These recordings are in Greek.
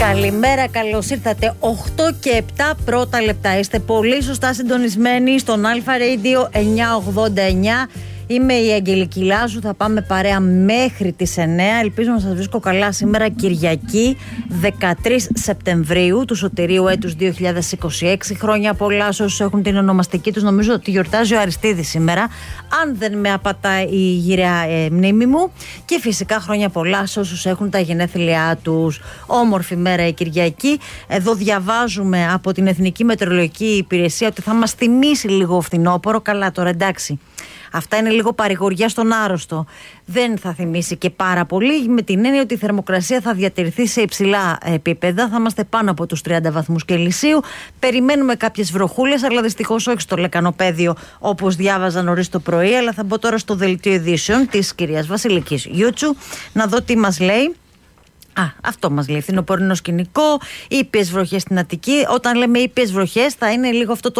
Καλημέρα, καλώς ήρθατε. 8 και 7 πρώτα λεπτά. Είστε πολύ σωστά συντονισμένοι στον Αλφα Radio 989. Είμαι η Αγγελική Λάζου, θα πάμε παρέα μέχρι τις 9. Ελπίζω να σας βρίσκω καλά σήμερα, Κυριακή 13 Σεπτεμβρίου του σωτηρίου έτους 2026. Χρόνια πολλά σε όσους έχουν την ονομαστική τους. Νομίζω ότι γιορτάζει ο Αριστίδης σήμερα, αν δεν με απατάει η γυραιά μνήμη μου. Και φυσικά χρόνια πολλά σε όσους έχουν τα γενέθλιά τους. Όμορφη μέρα η Κυριακή. Εδώ διαβάζουμε από την Εθνική Μετεωρολογική Υπηρεσία ότι θα μας θυμίσει λίγο φθινόπωρο. Καλά τώρα, εντάξει. Αυτά είναι λίγο παρηγοριά στον άρρωστο. Δεν θα θυμίσει και πάρα πολύ, με την έννοια ότι η θερμοκρασία θα διατηρηθεί σε υψηλά επίπεδα. Θα είμαστε πάνω από τους 30 βαθμούς Κελσίου. Περιμένουμε κάποιες βροχούλες, αλλά δυστυχώς όχι στο λεκανοπέδιο όπως διάβαζα νωρίς το πρωί. Αλλά θα μπω τώρα στο δελτίο ειδήσεων της κυρίας Βασιλικής Γιούτσου να δω τι μας λέει. Αυτό μας λέει. Φθινοπορεινό σκηνικό, ήπιες βροχές στην Αττική. Όταν λέμε ήπιες βροχές, θα είναι λίγο αυτό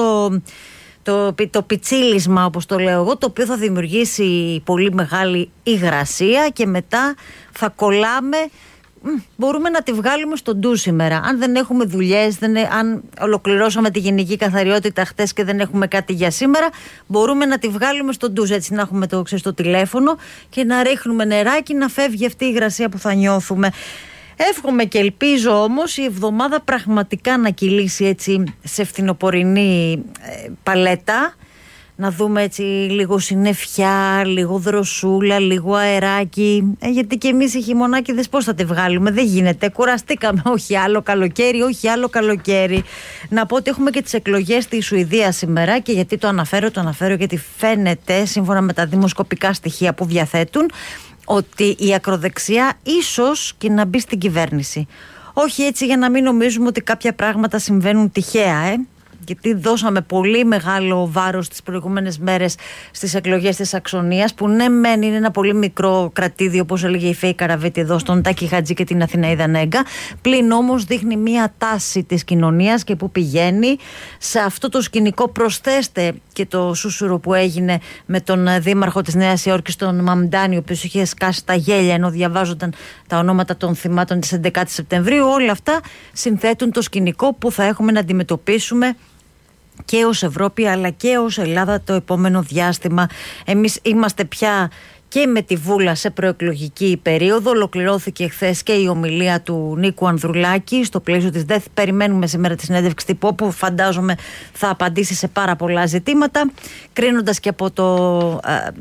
το πιτσίλισμα, όπως το λέω εγώ, το οποίο θα δημιουργήσει πολύ μεγάλη υγρασία και μετά θα κολλάμε. Μπορούμε να τη βγάλουμε στο ντου σήμερα. Αν δεν έχουμε δουλειές, αν ολοκληρώσαμε τη γενική καθαριότητα χτες και δεν έχουμε κάτι για σήμερα, μπορούμε να τη βγάλουμε στο ντου. Έτσι να έχουμε το τηλέφωνο και να ρίχνουμε νεράκι, να φεύγει αυτή η υγρασία που θα νιώθουμε. Εύχομαι και ελπίζω όμως η εβδομάδα πραγματικά να κυλήσει έτσι σε φθινοπορεινή παλέτα. Να δούμε έτσι λίγο συννεφιά, λίγο δροσούλα, λίγο αεράκι. Γιατί και εμείς οι χειμωνάκηδες πώς θα τη βγάλουμε? Δεν γίνεται. Κουραστήκαμε. Όχι άλλο καλοκαίρι, όχι άλλο καλοκαίρι. Να πω ότι έχουμε και τις εκλογές στη Σουηδία σήμερα. Και γιατί το αναφέρω γιατί φαίνεται, σύμφωνα με τα δημοσκοπικά στοιχεία που διαθέτουν, ότι η ακροδεξιά ίσως και να μπει στην κυβέρνηση. Όχι έτσι για να μην νομίζουμε ότι κάποια πράγματα συμβαίνουν τυχαία, γιατί δώσαμε πολύ μεγάλο βάρος τις προηγούμενες μέρες στις εκλογές της Σαξονίας, που ναι μεν είναι ένα πολύ μικρό κρατήδιο, όπως έλεγε η Φέη Καραβίτη εδώ στον Τάκη Χατζή και την Αθηναίδα Νέγκα, πλην όμως δείχνει μία τάση της κοινωνίας και που πηγαίνει. Σε αυτό το σκηνικό προσθέστε και το σούσουρο που έγινε με τον δήμαρχο της Νέας Υόρκης, τον Μαμντάνη, ο οποίος είχε σκάσει τα γέλια ενώ διαβάζονταν τα ονόματα των θυμάτων της 11ης Σεπτεμβρίου. Όλα αυτά συνθέτουν το σκηνικό που θα έχουμε να αντιμετωπίσουμε και ως Ευρώπη αλλά και ως Ελλάδα το επόμενο διάστημα. Εμείς είμαστε πια και με τη Βούλα σε προεκλογική περίοδο. Ολοκληρώθηκε χθες και η ομιλία του Νίκου Ανδρουλάκη στο πλαίσιο της ΔΕΘ. Περιμένουμε σήμερα τη συνέντευξη τύπου, όπου φαντάζομαι θα απαντήσει σε πάρα πολλά ζητήματα, κρίνοντας και από το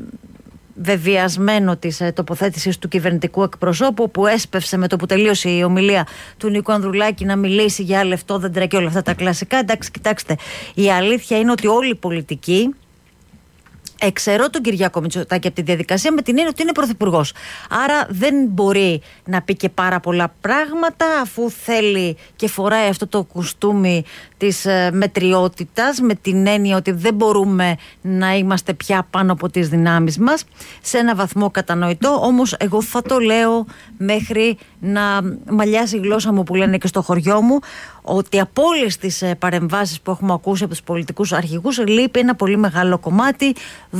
βεβαιασμένο της τοποθέτησης του κυβερνητικού εκπροσώπου, που έσπευσε με το που τελείωσε η ομιλία του Νίκου Ανδρουλάκη να μιλήσει για λεφτόδεντρα και όλα αυτά τα κλασικά. Εντάξει, κοιτάξτε, η αλήθεια είναι ότι όλοι οι πολιτικοί, εξαιρώ τον Κυριάκο Μητσοτάκη από τη διαδικασία, με την έννοια ότι είναι πρωθυπουργός. Άρα δεν μπορεί να πει και πάρα πολλά πράγματα, αφού θέλει και φοράει αυτό το κουστούμι της μετριότητας, με την έννοια ότι δεν μπορούμε να είμαστε πια πάνω από τις δυνάμεις μας. Σε ένα βαθμό κατανοητό, όμως εγώ θα το λέω μέχρι να μαλλιάσει η γλώσσα μου, που λένε και στο χωριό μου, ότι από όλες τις παρεμβάσεις που έχουμε ακούσει από τους πολιτικούς αρχηγούς λείπει ένα πολύ μεγάλο κομμάτι.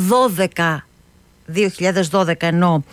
2012 ενώ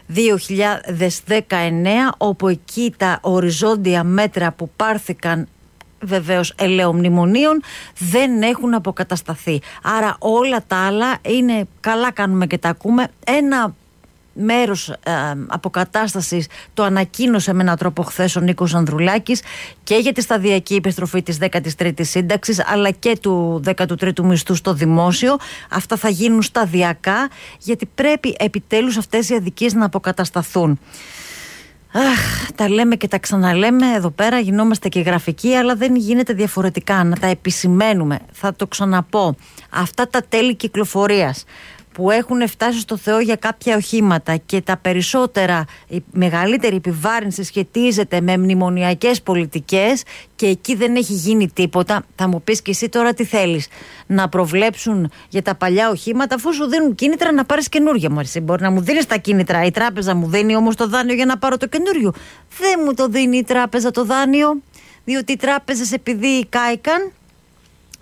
2019, όπου εκεί τα οριζόντια μέτρα που πάρθηκαν, βεβαίως ελαιομνημονίων, δεν έχουν αποκατασταθεί. Άρα όλα τα άλλα είναι, καλά κάνουμε και τα ακούμε, ένα μέρος αποκατάστασης το ανακοίνωσε με έναν τρόπο χθες ο Νίκος Ανδρουλάκης, και για τη σταδιακή επιστροφή της 13ης σύνταξης αλλά και του 13ου μισθού στο δημόσιο. Αυτά θα γίνουν σταδιακά, γιατί πρέπει επιτέλους αυτές οι αδικίες να αποκατασταθούν. Τα λέμε και τα ξαναλέμε εδώ πέρα, γινόμαστε και γραφικοί, αλλά δεν γίνεται διαφορετικά να τα επισημαίνουμε. Θα το ξαναπώ, αυτά τα τέλη κυκλοφορίας που έχουν φτάσει στο Θεό για κάποια οχήματα, και τα περισσότερα, η μεγαλύτερη επιβάρυνση σχετίζεται με μνημονιακές πολιτικές, και εκεί δεν έχει γίνει τίποτα. Θα μου πεις και εσύ τώρα τι θέλεις, να προβλέψουν για τα παλιά οχήματα, αφού σου δίνουν κίνητρα να πάρεις καινούργια? Μπορεί να μου δίνεις τα κίνητρα, η τράπεζα μου δίνει όμως το δάνειο για να πάρω το καινούριο. Δεν μου το δίνει η τράπεζα το δάνειο, διότι οι τράπεζες, επειδή κάηκαν,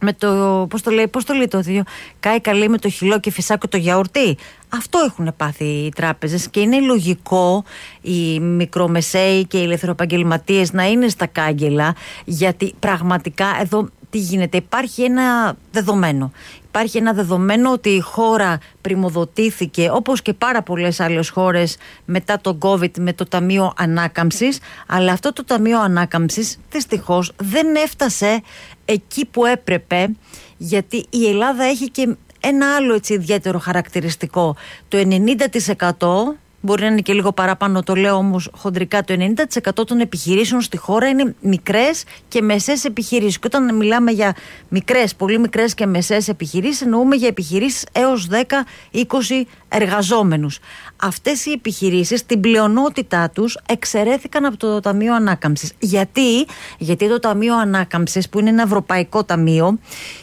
με το, πώς το λέει το ίδιο, κάει καλή με το χυλό και φυσάκο το γιαουρτί. Αυτό έχουν πάθει οι τράπεζες και είναι λογικό οι μικρομεσαίοι και οι ελευθεροεπαγγελματίες να είναι στα κάγκελα, γιατί πραγματικά εδώ τι γίνεται, υπάρχει ένα δεδομένο. Υπάρχει ένα δεδομένο ότι η χώρα πριμοδοτήθηκε, όπως και πάρα πολλές άλλες χώρες μετά τον COVID, με το Ταμείο Ανάκαμψης, αλλά αυτό το Ταμείο Ανάκαμψης δυστυχώς δεν έφτασε εκεί που έπρεπε, γιατί η Ελλάδα έχει και ένα άλλο έτσι ιδιαίτερο χαρακτηριστικό. Το 90%, μπορεί να είναι και λίγο παραπάνω, το λέω όμως χοντρικά, το 90% των επιχειρήσεων στη χώρα είναι μικρές και μεσαίες επιχειρήσεις. Και όταν μιλάμε για μικρές, πολύ μικρές και μεσαίες επιχειρήσεις, εννοούμε για επιχειρήσεις έως 10-20 εργαζόμενους. Αυτές οι επιχειρήσεις, στην πλειονότητά τους, εξαιρέθηκαν από το Ταμείο Ανάκαμψης. Γιατί το Ταμείο Ανάκαμψης, που είναι ένα ευρωπαϊκό ταμείο,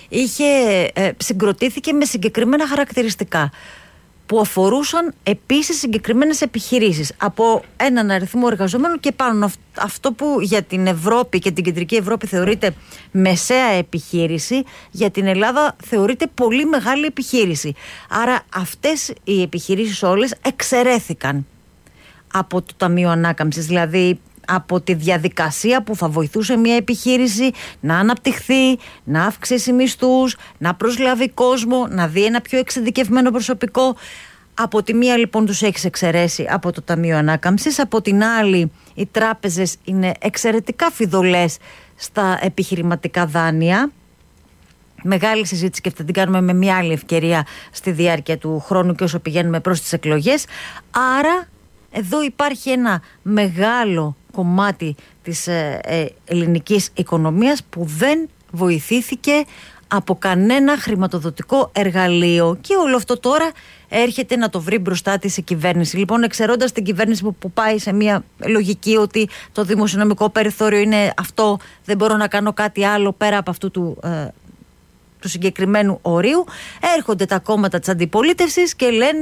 συγκροτήθηκε με συγκεκριμένα χαρακτηριστικά, που αφορούσαν επίσης συγκεκριμένες επιχειρήσεις από έναν αριθμό εργαζομένων και πάνω. Αυτό που για την Ευρώπη και την Κεντρική Ευρώπη θεωρείται μεσαία επιχείρηση, για την Ελλάδα θεωρείται πολύ μεγάλη επιχείρηση. Άρα αυτές οι επιχειρήσεις όλες εξαιρέθηκαν από το Ταμείο Ανάκαμψης, δηλαδή από τη διαδικασία που θα βοηθούσε μια επιχείρηση να αναπτυχθεί, να αυξήσει μισθούς, να προσλάβει κόσμο, να δει ένα πιο εξειδικευμένο προσωπικό. Από τη μία λοιπόν τους έχεις εξαιρέσει από το Ταμείο Ανάκαμψης, από την άλλη οι τράπεζες είναι εξαιρετικά φιδωλές στα επιχειρηματικά δάνεια. Μεγάλη συζήτηση και αυτή την κάνουμε με μια άλλη ευκαιρία στη διάρκεια του χρόνου και όσο πηγαίνουμε προς τις εκλογές. Άρα εδώ υπάρχει ένα μεγάλο κομμάτι της ελληνικής οικονομίας που δεν βοηθήθηκε από κανένα χρηματοδοτικό εργαλείο, και όλο αυτό τώρα έρχεται να το βρει μπροστά της η κυβέρνηση. Λοιπόν, εξαιρώντας την κυβέρνηση που πάει σε μια λογική ότι το δημοσιονομικό περιθώριο είναι αυτό, δεν μπορώ να κάνω κάτι άλλο πέρα από αυτού του συγκεκριμένου ορίου, έρχονται τα κόμματα της αντιπολίτευσης και λένε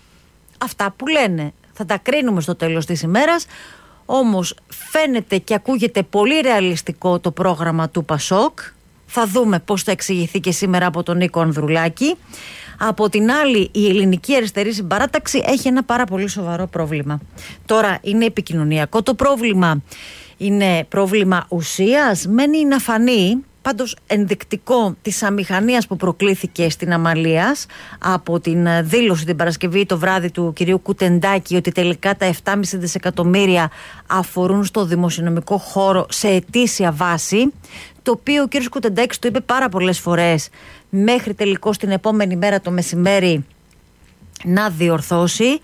αυτά που λένε. Θα τα κρίνουμε στο τέλος της ημέρας. Όμως φαίνεται και ακούγεται πολύ ρεαλιστικό το πρόγραμμα του Πασόκ. Θα δούμε πώς θα εξηγηθεί και σήμερα από τον Νίκο Ανδρουλάκη. Από την άλλη, η ελληνική αριστερή συμπαράταξη έχει ένα πάρα πολύ σοβαρό πρόβλημα. Τώρα είναι επικοινωνιακό το πρόβλημα, είναι πρόβλημα ουσίας, μένει να φανεί. Πάντως ενδεικτικό της αμηχανίας που προκλήθηκε στην Αμαλίας από την δήλωση την Παρασκευή το βράδυ του κυρίου Κουτεντάκη ότι τελικά τα 7,5 δισεκατομμύρια αφορούν στο δημοσιονομικό χώρο σε ετήσια βάση, το οποίο ο κύριος Κουτεντάκης το είπε πάρα πολλές φορές, μέχρι τελικώς την επόμενη μέρα το μεσημέρι να διορθώσει.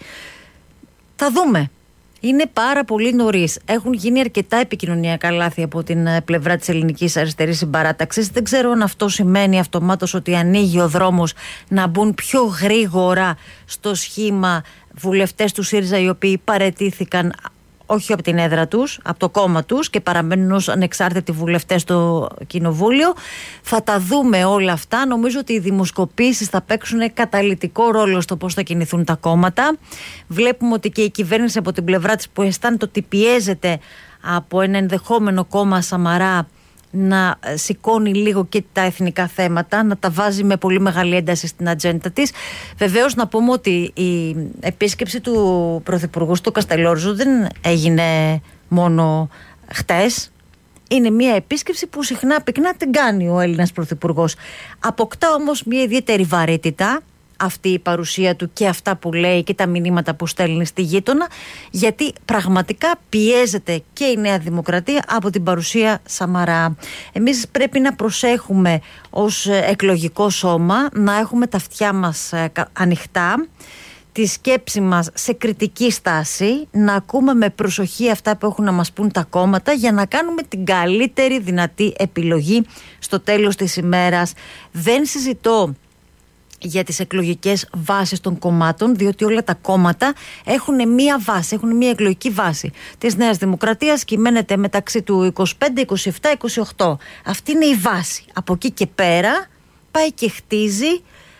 Θα δούμε. Είναι πάρα πολύ νωρίς. Έχουν γίνει αρκετά επικοινωνιακά λάθη από την πλευρά της ελληνικής αριστερής συμπαράταξης. Δεν ξέρω αν αυτό σημαίνει αυτομάτως ότι ανοίγει ο δρόμος να μπουν πιο γρήγορα στο σχήμα βουλευτές του ΣΥΡΙΖΑ, οι οποίοι παραιτήθηκαν όχι από την έδρα τους, από το κόμμα τους και παραμένουν ως ανεξάρτητοι βουλευτές στο κοινοβούλιο. Θα τα δούμε όλα αυτά. Νομίζω ότι οι δημοσκοπήσεις θα παίξουν καταλυτικό ρόλο στο πώς θα κινηθούν τα κόμματα. Βλέπουμε ότι και η κυβέρνηση από την πλευρά της, που αισθάνεται ότι πιέζεται από ένα ενδεχόμενο κόμμα Σαμαρά, να σηκώνει λίγο και τα εθνικά θέματα, να τα βάζει με πολύ μεγάλη ένταση στην ατζέντα της. Βεβαίως να πούμε ότι η επίσκεψη του Πρωθυπουργού στο Καστελόριζο δεν έγινε μόνο χτες. Είναι μια επίσκεψη που συχνά πυκνά την κάνει ο Έλληνας Πρωθυπουργός. Αποκτά όμως μια ιδιαίτερη βαρύτητα αυτή η παρουσία του και αυτά που λέει και τα μηνύματα που στέλνει στη γείτονα, γιατί πραγματικά πιέζεται και η Νέα Δημοκρατία από την παρουσία Σαμαρά. Εμείς πρέπει να προσέχουμε ως εκλογικό σώμα, να έχουμε τα αυτιά μας ανοιχτά, τη σκέψη μας σε κριτική στάση, να ακούμε με προσοχή αυτά που έχουν να μας πούν τα κόμματα για να κάνουμε την καλύτερη δυνατή επιλογή στο τέλος της ημέρας. Δεν συζητώ για τις εκλογικές βάσεις των κομμάτων, διότι όλα τα κόμματα έχουν μία βάση, έχουν μία εκλογική βάση της Νέας Δημοκρατίας, κυμαίνεται μεταξύ του 25, 27, 28. Αυτή είναι η βάση. Από εκεί και πέρα πάει και χτίζει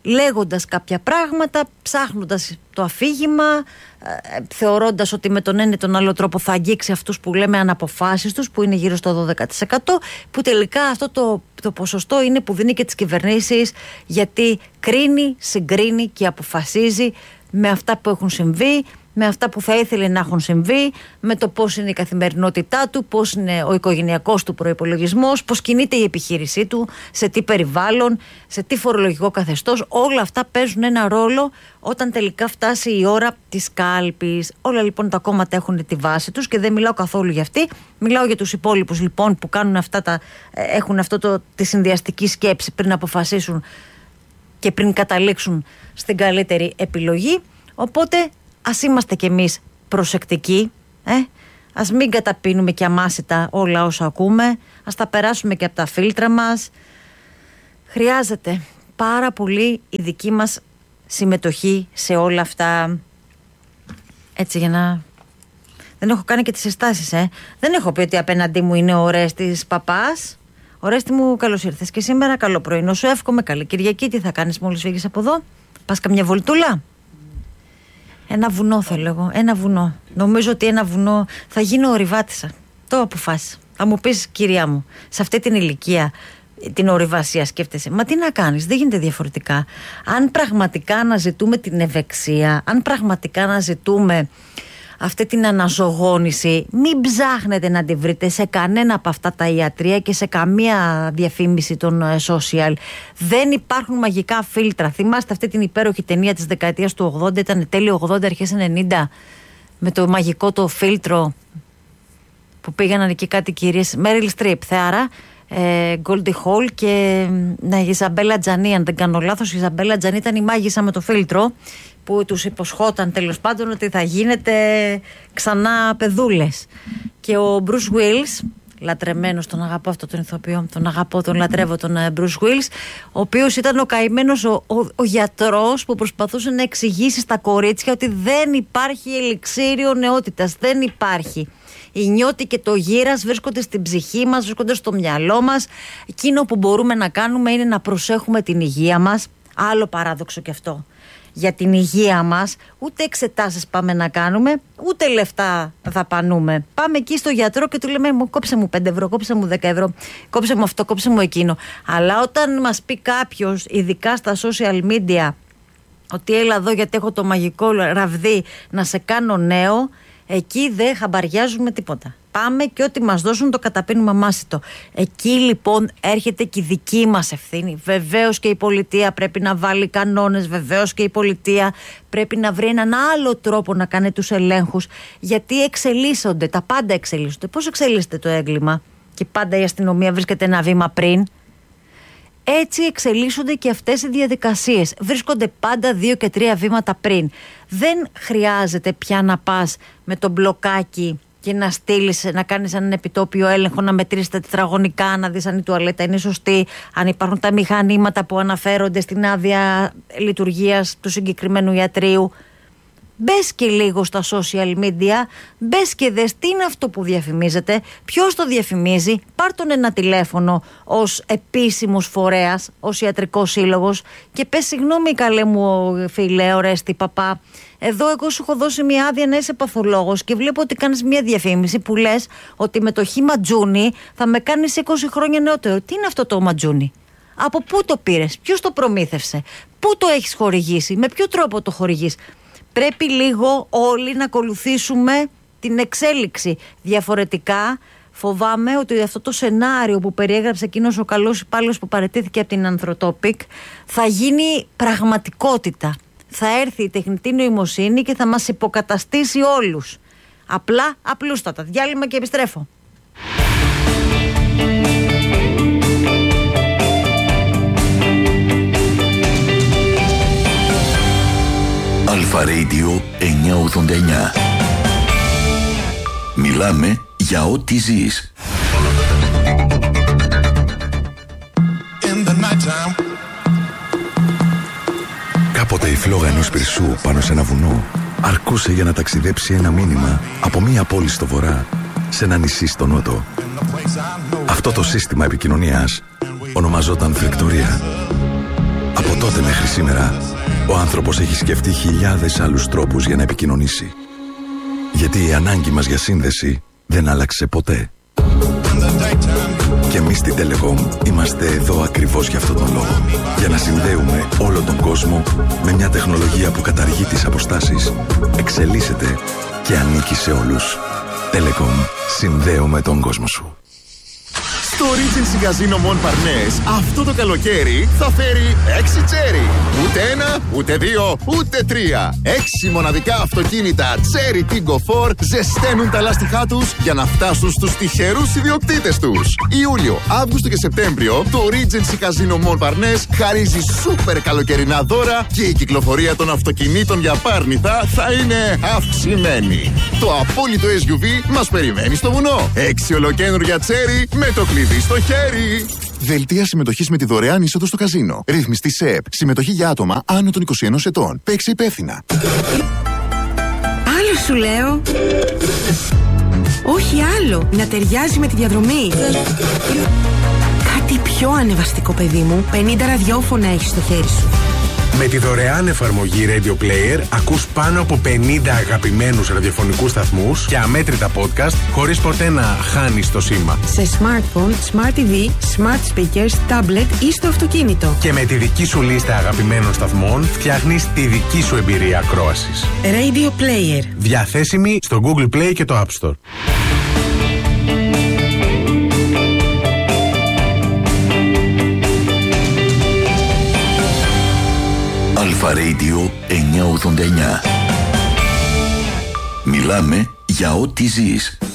λέγοντας κάποια πράγματα, ψάχνοντας το αφήγημα, θεωρώντας ότι με τον ένα ή τον άλλο τρόπο θα αγγίξει αυτούς που λέμε αναποφάσεις τους, που είναι γύρω στο 12%, που τελικά αυτό το ποσοστό είναι που δίνει και τις κυβερνήσεις, γιατί κρίνει, συγκρίνει και αποφασίζει με αυτά που έχουν συμβεί, με αυτά που θα ήθελε να έχουν συμβεί, με το πώς είναι η καθημερινότητά του, πώς είναι ο οικογενειακός του προϋπολογισμός, πώς κινείται η επιχείρησή του, σε τι περιβάλλον, σε τι φορολογικό καθεστώς. Όλα αυτά παίζουν ένα ρόλο όταν τελικά φτάσει η ώρα της κάλπης. Όλα λοιπόν τα κόμματα έχουν τη βάση τους και δεν μιλάω καθόλου για αυτή. Μιλάω για τους υπόλοιπους λοιπόν που κάνουν έχουν τη συνδυαστική σκέψη πριν αποφασίσουν και πριν καταλήξουν στην καλύτερη επιλογή. Οπότε ας είμαστε κι εμείς προσεκτικοί, ας μην καταπίνουμε και αμάσιτα όλα όσα ακούμε, ας τα περάσουμε και από τα φίλτρα μας. Χρειάζεται πάρα πολύ η δική μας συμμετοχή σε όλα αυτά. Έτσι για να... Δεν έχω κάνει και τις συστάσεις, Δεν έχω πει ότι απέναντί μου είναι ο Ορέστης Παπάς. Ορέστη μου, καλώς ήρθες και σήμερα, καλό πρωινό σου εύχομαι, καλή Κυριακή. Τι θα κάνεις μόλις φύγεις από εδώ, πας καμιά βολτούλα? Ένα βουνό θέλω εγώ, ένα βουνό. Νομίζω ότι ένα βουνό θα γίνω ορειβάτισσα. Το αποφάσισα. Θα μου πεις, κυρία μου, σε αυτή την ηλικία, την ορειβασία σκέφτεσαι. Μα τι να κάνεις, δεν γίνεται διαφορετικά. Αν πραγματικά αναζητούμε την ευεξία, αν πραγματικά αναζητούμε αυτή την αναζωγόνηση, μην ψάχνετε να τη βρείτε σε κανένα από αυτά τα ιατρεία και σε καμία διαφήμιση των social. Δεν υπάρχουν μαγικά φίλτρα. Θυμάστε αυτή την υπέροχη ταινία της δεκαετίας του 80, ήταν τέλειο 80, αρχές 90, με το μαγικό το φίλτρο που πήγαιναν εκεί κάτι κυρίες, Μέριλ Στριπ, Θεάρα, Γκόλντι Χολ και η Ιζαμπέλα Τζανί, αν δεν κάνω λάθος. Η Ιζαμπέλα Τζανί ήταν η μάγισσα με το φίλτρο που τους υποσχόταν τέλος πάντων ότι θα γίνετε ξανά παιδούλες. Και ο Μπρους Βουίλς, λατρεμένος, τον αγαπώ αυτό τον ηθοποιό, τον αγαπώ, τον λατρεύω τον Μπρους Βουίλς, ο οποίος ήταν ο καημένος ο γιατρός που προσπαθούσε να εξηγήσει στα κορίτσια ότι δεν υπάρχει ελιξίριο νεότητας, δεν υπάρχει. Η νιώτη και το γύρας βρίσκονται στην ψυχή μας, βρίσκονται στο μυαλό μας. Εκείνο που μπορούμε να κάνουμε είναι να προσέχουμε την υγεία μας. Άλλο παράδοξο κι αυτό. Για την υγεία μας ούτε εξετάσεις πάμε να κάνουμε, ούτε λεφτά δαπανούμε. Πάμε εκεί στο γιατρό και του λέμε κόψε μου 5 ευρώ, κόψε μου 10 ευρώ, κόψε μου αυτό, κόψε μου εκείνο. Αλλά όταν μας πει κάποιος, ειδικά στα social media, ότι έλα εδώ γιατί έχω το μαγικό ραβδί να σε κάνω νέο, εκεί δεν χαμπαριάζουμε τίποτα. Πάμε και ό,τι μας δώσουν το καταπίνουμε αμάσιτο. Εκεί λοιπόν έρχεται και η δική μας ευθύνη. Βεβαίως και η πολιτεία πρέπει να βάλει κανόνες, βεβαίως και η πολιτεία πρέπει να βρει έναν άλλο τρόπο να κάνει τους ελέγχους, γιατί εξελίσσονται, τα πάντα εξελίσσονται. Πώς εξελίσσεται το έγκλημα και πάντα η αστυνομία βρίσκεται ένα βήμα πριν? Έτσι εξελίσσονται και αυτές οι διαδικασίες. Βρίσκονται πάντα 2 και 3 βήματα πριν. Δεν χρειάζεται πια να πας με το μπλοκάκι και να στείλεις, να κάνεις έναν επιτόπιο έλεγχο, να μετρήσεις τα τετραγωνικά, να δεις αν η τουαλέτα είναι σωστή, αν υπάρχουν τα μηχανήματα που αναφέρονται στην άδεια λειτουργίας του συγκεκριμένου ιατρείου. Μπες και λίγο στα social media, μπες και δες τι είναι αυτό που διαφημίζεται, ποιος το διαφημίζει, πάρ' τον ένα τηλέφωνο ως επίσημος φορέας, ως ιατρικός σύλλογος και πες συγγνώμη καλέ μου φίλε Ορέστη Παπά, εδώ εγώ σου έχω δώσει μια άδεια να είσαι παθολόγος και βλέπω ότι κάνεις μια διαφήμιση που λες ότι με το χ ματζούνι θα με κάνεις 20 χρόνια νεότερο. Τι είναι αυτό το ματζούνι? Από πού το πήρες, ποιος το προμήθευσε, πού το έχεις χορηγήσει, με ποιο τρόπο το χορηγείς? Πρέπει λίγο όλοι να ακολουθήσουμε την εξέλιξη. Διαφορετικά φοβάμαι ότι αυτό το σενάριο που περιέγραψε εκείνος ο καλός υπάλληλος που παραιτήθηκε από την Anthropic θα γίνει πραγματικότητα. Θα έρθει η τεχνητή νοημοσύνη και θα μας υποκαταστήσει όλους. Απλούστατα. Διάλειμμα και επιστρέφω. Αλφα Radio 989. Μιλάμε για ό,τι ζεις. Κάποτε η φλόγα ενός πυρσού πάνω σε ένα βουνό αρκούσε για να ταξιδέψει ένα μήνυμα από μία πόλη στο βορρά σε ένα νησί στο νότο. Αυτό το σύστημα επικοινωνίας ονομαζόταν Φεκτορία. Από Από τότε μέχρι σήμερα, ο άνθρωπος έχει σκεφτεί χιλιάδες άλλους τρόπους για να επικοινωνήσει. Γιατί η ανάγκη μας για σύνδεση δεν άλλαξε ποτέ. Και εμείς στην Telecom είμαστε εδώ ακριβώς για αυτόν τον λόγο. Για να συνδέουμε όλο τον κόσμο με μια τεχνολογία που καταργεί τις αποστάσεις, εξελίσσεται και ανήκει σε όλους. Telecom, συνδέουμε τον κόσμο σου. Στο Regency Casino Mon Parnes αυτό το καλοκαίρι θα φέρει 6 τσέρι. Ούτε ένα, ούτε δύο, ούτε τρία. 6 μοναδικά αυτοκίνητα Cherry Tiggo 4 ζεσταίνουν τα λάστιχά τους για να φτάσουν στους τυχερούς ιδιοκτήτες τους. Ιούλιο, Αύγουστο και Σεπτέμβριο το Regency Casino Mon Parnes χαρίζει σούπερ καλοκαιρινά δώρα και η κυκλοφορία των αυτοκινήτων για Πάρνηθα θα είναι αυξημένη. Το απόλυτο SUV μας περιμένει στο βουνό. 6 ολοκαίνουργια τσέρι με το κλειδί στο χέρι. Δελτία συμμετοχής με τη δωρεάν είσοδο στο καζίνο. Ρύθμιστη ΣΕΠ. Συμμετοχή για άτομα άνω των 21 ετών. Παίξε υπεύθυνα. Άλλο σου λέω. Όχι άλλο. Να ταιριάζει με τη διαδρομή. Κάτι πιο ανεβαστικό, παιδί μου. 50 ραδιόφωνα έχεις στο χέρι σου. Με τη δωρεάν εφαρμογή Radio Player ακούς πάνω από 50 αγαπημένους ραδιοφωνικούς σταθμούς και αμέτρητα podcast χωρίς ποτέ να χάνεις το σήμα. Σε smartphone, smart TV, smart speakers, tablet ή στο αυτοκίνητο. Και με τη δική σου λίστα αγαπημένων σταθμών φτιάχνεις τη δική σου εμπειρία ακρόασης. Radio Player. Διαθέσιμη στο Google Play και το App Store. Αλφα Radio 989. Μιλάμε για ό,τι ζεις.